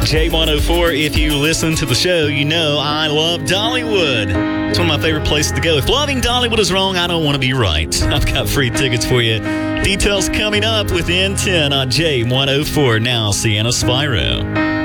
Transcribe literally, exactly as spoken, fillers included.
J one oh four, if you listen to the show, you know I love Dollywood. It's one of my favorite places to go. If loving Dollywood is wrong, I don't want to be right. I've got free tickets for you. Details coming up within ten on J one oh four. Now, Sienna Spyro.